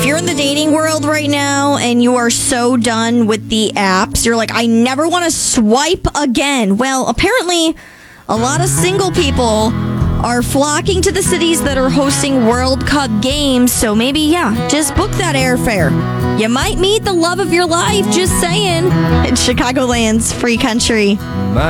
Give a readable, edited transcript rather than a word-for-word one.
you're in the dating world right now and you are so done with the apps, you're like, I never want to swipe again. Well, apparently, a lot of single people are flocking to the cities that are hosting World Cup games. So maybe, just book that airfare. You might meet the love of your life, just saying. It's Chicagoland's Free Country.